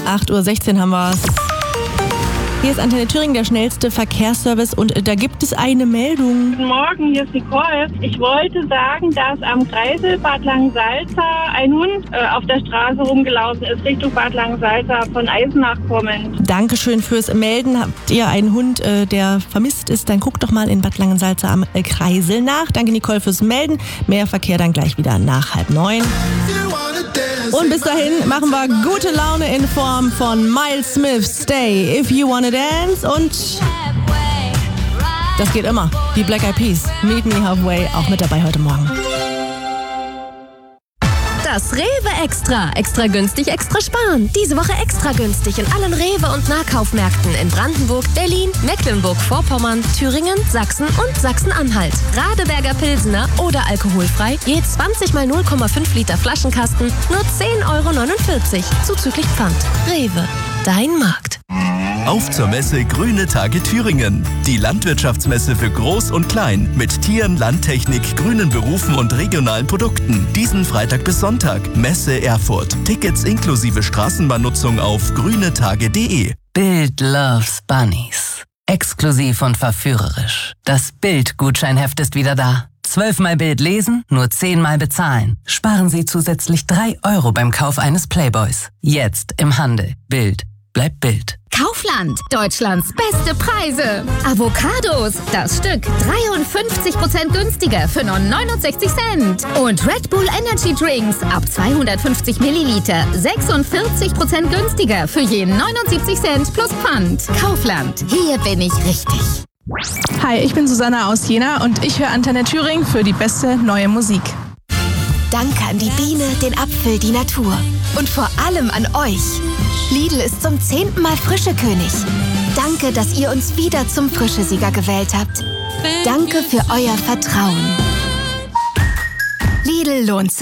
8:16 Uhr haben wir's. Hier ist Antenne Thüringen, der schnellste Verkehrsservice, und da gibt es eine Meldung. Guten Morgen, hier ist Nicole. Ich wollte sagen, dass am Kreisel Bad Langensalza ein Hund auf der Straße rumgelaufen ist, Richtung Bad Langensalza von Eisenach kommend. Dankeschön fürs Melden. Habt ihr einen Hund, der vermisst ist, dann guckt doch mal in Bad Langensalza am Kreisel nach. Danke, Nicole, fürs Melden. Mehr Verkehr dann gleich wieder nach 8:30. Und bis dahin machen wir gute Laune in Form von Miles Smith, Stay If You Wanna Dance, und das geht immer. Die Black Eyed Peas, Meet Me Halfway, auch mit dabei heute Morgen. Das Rewe Extra. Extra günstig, extra sparen. Diese Woche extra günstig in allen Rewe- und Nahkaufmärkten in Brandenburg, Berlin, Mecklenburg-Vorpommern, Thüringen, Sachsen und Sachsen-Anhalt. Radeberger Pilsener oder alkoholfrei, je 20 mal 0,5 Liter Flaschenkasten, nur 10,49 € zuzüglich Pfand. Rewe, dein Markt. Auf zur Messe Grüne Tage Thüringen. Die Landwirtschaftsmesse für Groß und Klein mit Tieren, Landtechnik, grünen Berufen und regionalen Produkten. Diesen Freitag bis Sonntag. Messe Erfurt. Tickets inklusive Straßenbahnnutzung auf grünetage.de. Bild loves Bunnies. Exklusiv und verführerisch. Das Bild-Gutscheinheft ist wieder da. 12-mal Bild lesen, nur 10-mal bezahlen. Sparen Sie zusätzlich 3 € beim Kauf eines Playboys. Jetzt im Handel. Bild bleibt Bild. Kaufland, Deutschlands beste Preise. Avocados, das Stück 53% günstiger für nur 69 Cent. Und Red Bull Energy Drinks ab 250 Milliliter 46% günstiger für je 79 Cent plus Pfand. Kaufland, hier bin ich richtig. Hi, ich bin Susanna aus Jena und ich höre Antenne Thüringen für die beste neue Musik. Danke an die Biene, den Apfel, die Natur. Und vor allem an euch. Lidl ist zum 10. Mal Frischekönig. Danke, dass ihr uns wieder zum Frischesieger gewählt habt. Danke für euer Vertrauen. Lidl lohnt sich.